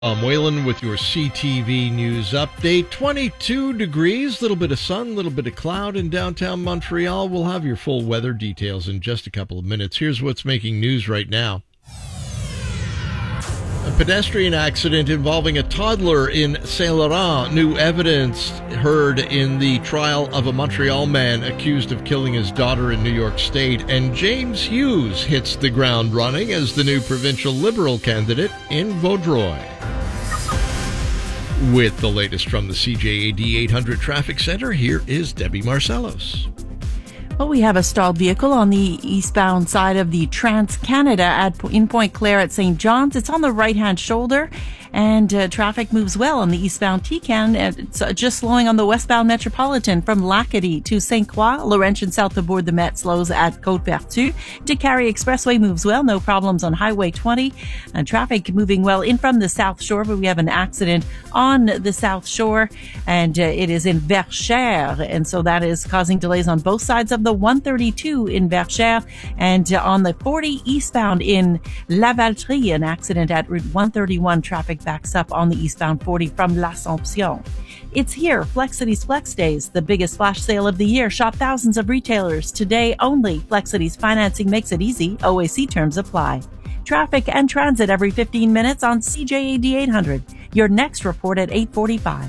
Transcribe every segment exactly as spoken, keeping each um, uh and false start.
I'm Waylon with your C T V News update. twenty-two degrees, little bit of sun, little bit of cloud in downtown Montreal. We'll have your full weather details in just a couple of minutes. Here's what's making news right now. A pedestrian accident involving a toddler in Saint-Laurent. New evidence heard in the trial of a Montreal man accused of killing his daughter in New York State. And James Hughes hits the ground running as the new provincial Liberal candidate in Vaudreuil. With the latest from the C J A D eight hundred Traffic Center, here is Debbie Marcellos. Well, we have a stalled vehicle on the eastbound side of the Trans-Canada at in Point Claire at Saint John's. It's on the right-hand shoulder, and uh, traffic moves well on the eastbound T C A N. It's uh, just slowing on the westbound Metropolitan from Lacadie to Saint Croix. Laurentian south aboard the Met slows at Côte-Pertue. Décarie Expressway moves well. No problems on Highway twenty. And traffic moving well in from the South Shore, but we have an accident on the South Shore, and uh, it is in Verchères, and so that is causing delays on both sides of the one thirty-two in Verchères, and uh, on the forty eastbound in Lavaltrie, an accident at Route one thirty-one. Traffic backs up on the eastbound forty from L'Assomption. It's here, Flexity's Flex Days, the biggest flash sale of the year. Shop thousands of retailers today only. Flexity's financing makes it easy. O A C terms apply. Traffic and transit every fifteen minutes on C J A D eight hundred. Your next report at eight forty-five.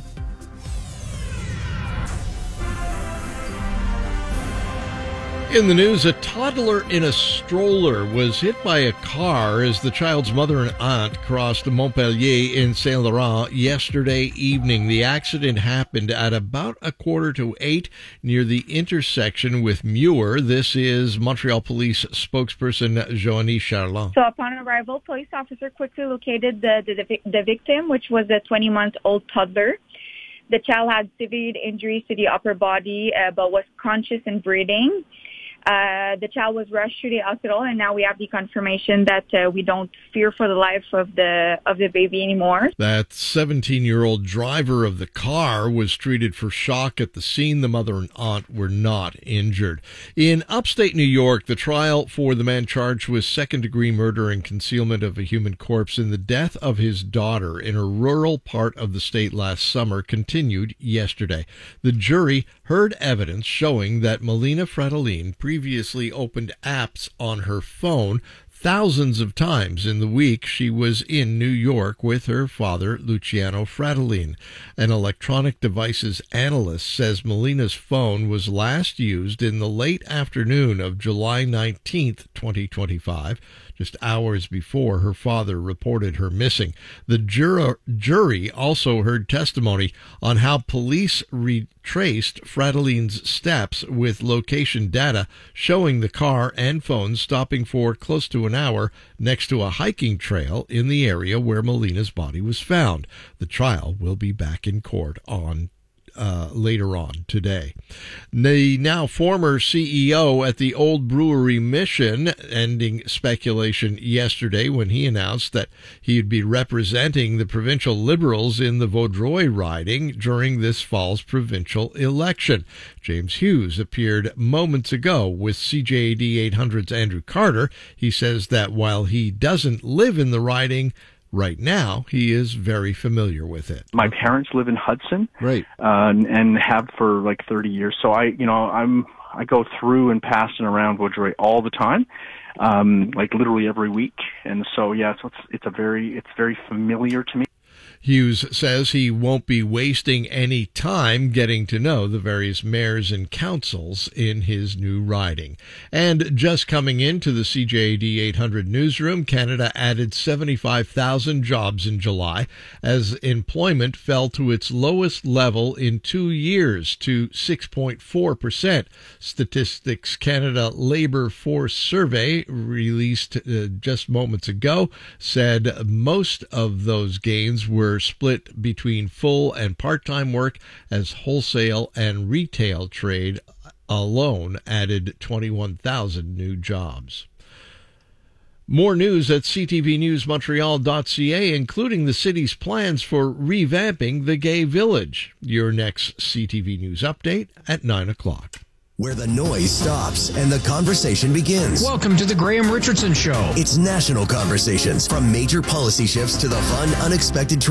In the news, a toddler in a stroller was hit by a car as the child's mother and aunt crossed Montpellier in Saint-Laurent yesterday evening. The accident happened at about a quarter to eight near the intersection with Muir. This is Montreal Police spokesperson Joanie Charland. So upon arrival, police officer quickly located the, the, the victim, which was a twenty-month-old toddler. The child had severe injuries to the upper body, uh, but was conscious and breathing. Uh, the child was rushed to the hospital, and now we have the confirmation that uh, we don't fear for the life of the of the baby anymore. That seventeen-year-old driver of the car was treated for shock at the scene. The mother and aunt were not injured. In upstate New York, the trial for the man charged with second-degree murder and concealment of a human corpse in the death of his daughter in a rural part of the state last summer continued yesterday. The jury heard evidence showing that Melina Fratellin previously opened apps on her phone thousands of times in the week she was in New York with her father, Luciano Fratellin. An electronic devices analyst says Melina's phone was last used in the late afternoon of July nineteenth, twenty twenty-five, just hours before her father reported her missing. The jur- jury also heard testimony on how police retraced Fratellin's steps with location data showing the car and phone stopping for close to an hour next to a hiking trail in the area where Melina's body was found. The trial will be back in court on Uh, later on today. The now former C E O at the Old Brewery Mission ending speculation yesterday when he announced that he'd be representing the provincial Liberals in the Vaudreuil riding during this fall's provincial election. James Hughes appeared moments ago with C J A D eight hundred's Andrew Carter. He says that while he doesn't live in the riding right now, he is very familiar with it. My parents live in Hudson, right, uh, and have for like thirty years. So I, you know, I'm I go through and past and around Vaudreuil all the time, um, like literally every week. And so yeah, so it's it's a very it's very familiar to me. Hughes says he won't be wasting any time getting to know the various mayors and councils in his new riding. And just coming into the C J A D eight hundred newsroom, Canada added seventy-five thousand jobs in July as employment fell to its lowest level in two years to six point four percent. Statistics Canada Labour Force Survey, released uh, just moments ago, said most of those gains were split between full and part-time work, as wholesale and retail trade alone added twenty-one thousand new jobs. More news at c t v news montreal dot c a, including the city's plans for revamping the gay village. Your next C T V News update at nine o'clock. where the noise stops and the conversation begins. Welcome to the Graham Richardson Show. It's national conversations, from major policy shifts to the fun, unexpected